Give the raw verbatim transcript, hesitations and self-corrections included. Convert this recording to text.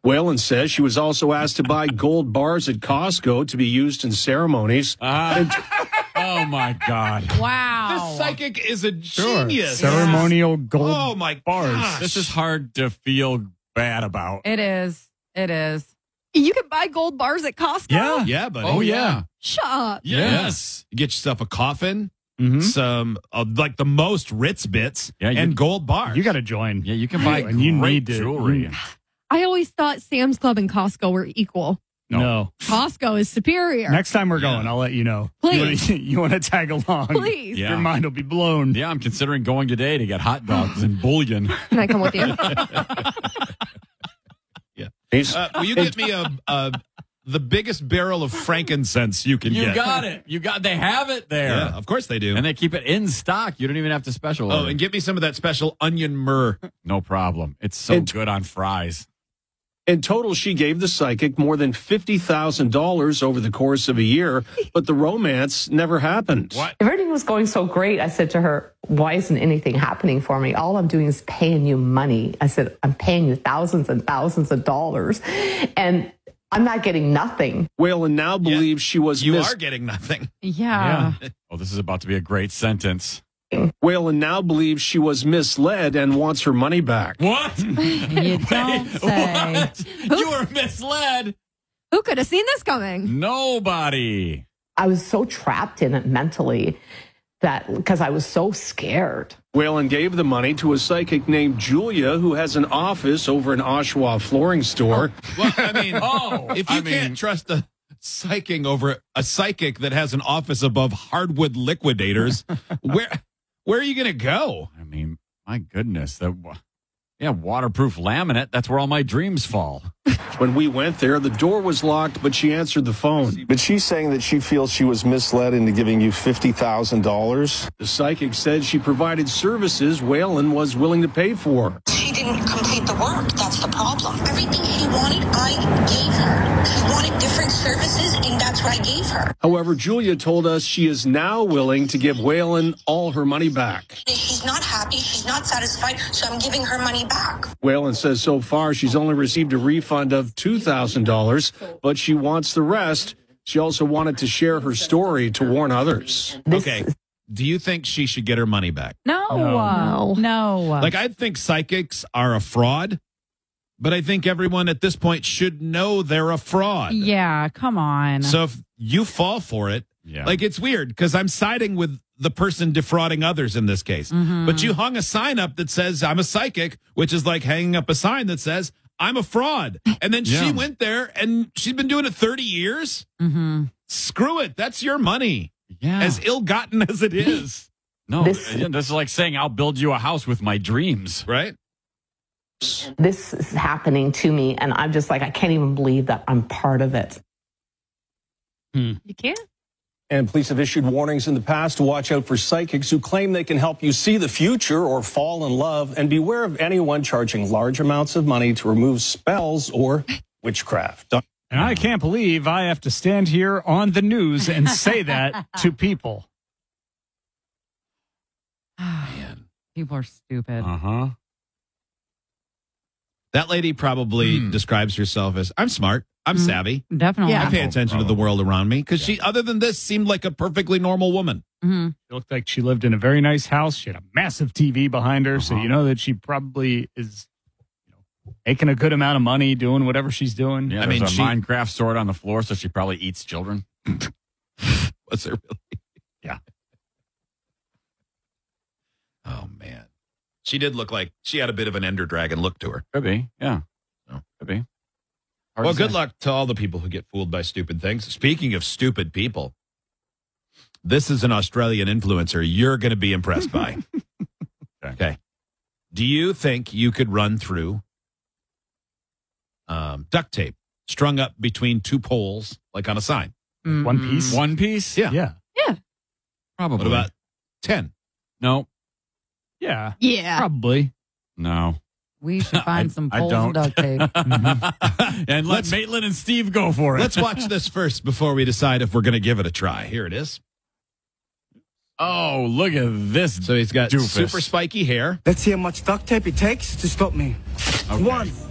Whalen says she was also asked to buy gold bars at Costco to be used in ceremonies. Uh, oh, my God. Wow. This psychic is a Sure. genius. Ceremonial gold Oh, my bars. gosh. This is hard to feel bad about. It is. It is. You can buy gold bars at Costco? Yeah. Yeah, buddy. Oh, yeah. Shut up. Yes. You get yourself a coffin, Mhm. some, uh, like the most Ritz bits, Yeah, you- and gold bars. You got to join. Yeah, you can buy And you great need to- jewelry. you- I always thought Sam's Club and Costco were equal. No. No. Costco is superior. Next time we're going, I'll let you know. Please. You want to tag along? Please. Yeah. Your mind will be blown. Yeah, I'm considering going today to get hot dogs and bullion. Can I come with you? He's, Uh, will you get me a, a the biggest barrel of frankincense you can You get? got it. You got. They have it there, Yeah, of course they do. and they keep it in stock. You don't even have to special oh, order. and get me some of that special onion myrrh. No problem. It's so And- good on fries. in total, she gave the psychic more than fifty thousand dollars over the course of a year, but the romance never happened. What? Everything was going so great. I said to her, why isn't anything happening for me? All I'm doing is paying you money. I said, I'm paying you thousands and thousands of dollars, and I'm not getting nothing. Whalen now believes she was You mis- are getting nothing. Yeah. Oh, this is about to be a great sentence. Whalen now believes she was misled and wants her money back. What? You don't say. What? You were misled. Who could have seen this coming? Nobody. I was so trapped in it mentally that because I was so scared. Whalen gave the money to a psychic named Julia, who has an office over an Oshawa flooring store. Well, I mean, Oh, if you I mean- can't trust a psychic over a psychic that has an office above hardwood liquidators, where where are you going to go? I mean, my goodness. That, yeah, waterproof laminate. That's where all my dreams fall. When we went there, the door was locked, but she answered the phone. But she's saying that she feels she was misled into giving you fifty thousand dollars. The psychic said she provided services Whalen was willing to pay for. She didn't complete the work. That's the problem. Everything he wanted, I gave her. She wanted different services, and that's what I gave her. However, Julia told us she is now willing to give Whalen all her money back. She's not happy. She's not satisfied, so I'm giving her money back. Whalen says so far she's only received a refund of two thousand dollars, but she wants the rest. She also wanted to share her story to warn others. This Okay. is- Do you think she should get her money back? No. No. No. Like, I think psychics are a fraud, but I think everyone at this point should know they're a fraud. Yeah, come on. So if you fall for it, Yeah. like, it's weird because I'm siding with the person defrauding others in this case. But you hung a sign up that says, I'm a psychic, which is like hanging up a sign that says, I'm a fraud. And then Yeah. she went there and she's been doing it thirty years. Mm-hmm. Screw it. That's your money, Yeah. as ill-gotten as it is. no, This- this, this is like saying I'll build you a house with my dreams. Right? this is happening to me, and I'm just like, I can't even believe that I'm part of it. You can't? And police have issued warnings in the past to watch out for psychics who claim they can help you see the future or fall in love, and beware of anyone charging large amounts of money to remove spells or witchcraft. And I can't believe I have to stand here on the news and say that to people. People are stupid. Uh huh. That lady probably Hmm. describes herself as, I'm smart. I'm Mhm. savvy. Definitely. Yeah. I pay attention to the world around me because she, other than this, seemed like a perfectly normal woman. Mm-hmm. It looked like she lived in a very nice house. She had a massive T V behind her. So Uh-huh. you know that she probably is you know, making a good amount of money doing whatever she's doing. Yeah, I I mean, mean, a she- Minecraft sword on the floor, so she probably eats children. Was there really? Yeah. Oh, man. She did look like she had a bit of an Ender Dragon look to her. Could be. Yeah. Oh. Could be. Hard Well, to good say. luck to all the people who get fooled by stupid things. Speaking of stupid people, this is an Australian influencer you're going to be impressed by. Okay. Okay. Do you think you could run through um, duct tape strung up between two poles, like on a sign? One piece. One piece? Yeah. Yeah. Probably. What about ten? No. Yeah. Yeah. Probably. No. We should find I- some I poles and don't. duct tape. And let Let's- Maitland and Steve go for it. Let's watch this first before we decide if we're going to give it a try. Here it is. Oh, look at this. So he's got Doofus. super spiky hair. Let's see how much duct tape it takes to stop me. Okay. One,